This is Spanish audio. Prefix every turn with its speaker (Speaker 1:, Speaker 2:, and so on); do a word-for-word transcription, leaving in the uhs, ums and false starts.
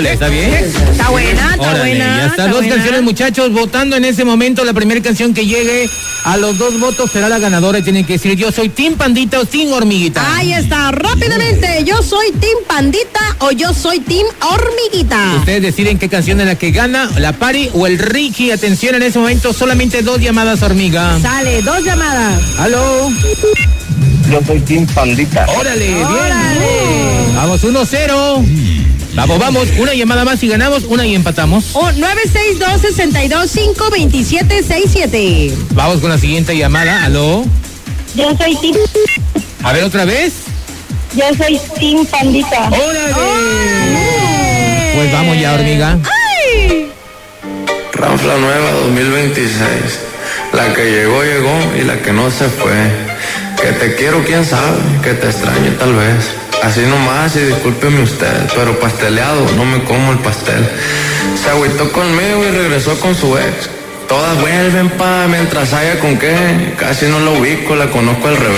Speaker 1: ¿Está bien?
Speaker 2: Está buena, está
Speaker 1: Órale,
Speaker 2: buena.
Speaker 1: ya está, dos
Speaker 2: buena.
Speaker 1: canciones, muchachos, votando en ese momento. La primera canción que llegue a los dos votos será la ganadora y tienen que decir yo soy Team Pandita o Team Hormiguita.
Speaker 2: Ahí está, rápidamente, yo soy Team Pandita o yo soy Team Hormiguita.
Speaker 1: Ustedes deciden qué canción es la que gana, la Pari o el Ricky. Atención, en ese momento solamente dos llamadas, Hormiga.
Speaker 2: Sale, dos llamadas.
Speaker 1: Aló.
Speaker 3: Yo soy Team Pandita.
Speaker 1: Órale, bien.
Speaker 2: Órale.
Speaker 1: Vamos, uno cero. Vamos, vamos, una llamada más y ganamos, una y empatamos.
Speaker 2: Oh, nueve seis dos, seis dos cinco, dos siete seis siete.
Speaker 1: Vamos con la siguiente llamada, aló.
Speaker 4: Yo soy Team.
Speaker 1: A ver, otra vez.
Speaker 4: Yo soy Team Pandita.
Speaker 1: ¡Órale! Pues vamos ya, Hormiga.
Speaker 2: ¡Ay!
Speaker 5: Ranfla nueva dos mil veintiséis. La que llegó, llegó y la que no se fue. Que te quiero, quién sabe, que te extrañe tal vez. Así nomás y discúlpeme usted, pero pasteleado, no me como el pastel. Se agüitó conmigo y regresó con su ex. Todas vuelven pa' mientras haya con qué. Casi no la ubico, la conozco al revés.